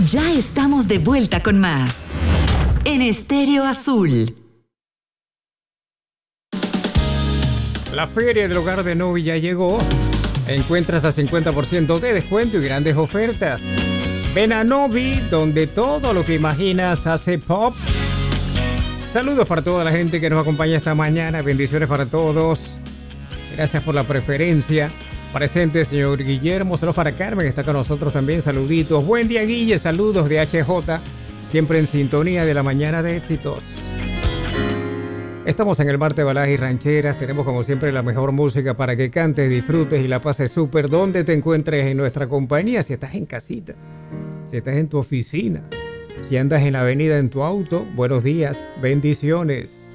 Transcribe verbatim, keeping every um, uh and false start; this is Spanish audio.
Ya estamos de vuelta con más en Estéreo Azul. La Feria del Hogar de Novi ya llegó. Encuentra hasta cincuenta por ciento de descuento y grandes ofertas. Ven a Novi, donde todo lo que imaginas hace pop. Saludos para toda la gente que nos acompaña esta mañana. Bendiciones para todos. Gracias por la preferencia. Presente, señor Guillermo. Saludos para Carmen, que está con nosotros también. Saluditos. Buen día, Guille. Saludos de H J. Siempre en sintonía de la mañana de éxitos. Estamos en el martes de baladas y rancheras. Tenemos como siempre la mejor música para que cantes, disfrutes y la pases súper donde te encuentres en nuestra compañía. Si estás en casita, si estás en tu oficina, si andas en la avenida en tu auto, buenos días, bendiciones.